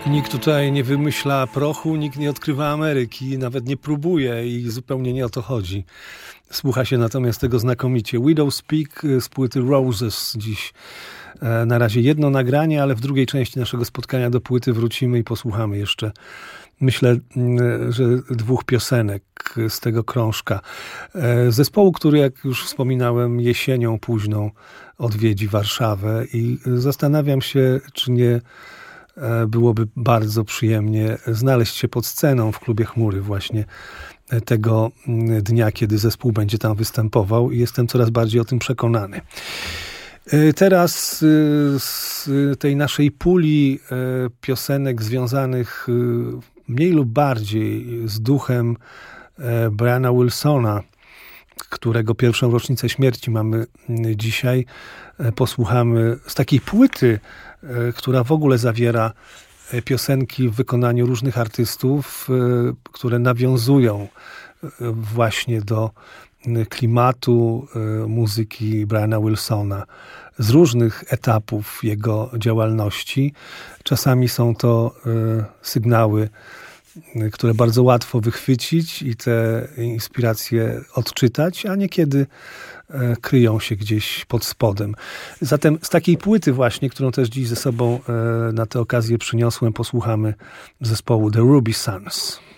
Nikt tutaj nie wymyśla prochu, nikt nie odkrywa Ameryki, nawet nie próbuje i zupełnie nie o to chodzi. Słucha się natomiast tego znakomicie. Widow Speak z płyty Roses dziś. Na razie jedno nagranie, ale w drugiej części naszego spotkania do płyty wrócimy i posłuchamy jeszcze, myślę, że 2 piosenek z tego krążka. Zespołu, który, jak już wspominałem, jesienią późną odwiedzi Warszawę i zastanawiam się, czy nie byłoby bardzo przyjemnie znaleźć się pod sceną w klubie Chmury właśnie tego dnia, kiedy zespół będzie tam występował i jestem coraz bardziej o tym przekonany. Teraz z tej naszej puli piosenek związanych mniej lub bardziej z duchem Briana Wilsona, którego pierwszą rocznicę śmierci mamy dzisiaj, posłuchamy z takiej płyty, która w ogóle zawiera piosenki w wykonaniu różnych artystów, które nawiązują właśnie do klimatu muzyki Briana Wilsona z różnych etapów jego działalności. Czasami są to sygnały, które bardzo łatwo wychwycić i te inspiracje odczytać, a niekiedy kryją się gdzieś pod spodem. Zatem z takiej płyty właśnie, którą też dziś ze sobą na tę okazję przyniosłem, posłuchamy zespołu The Ruby Sons.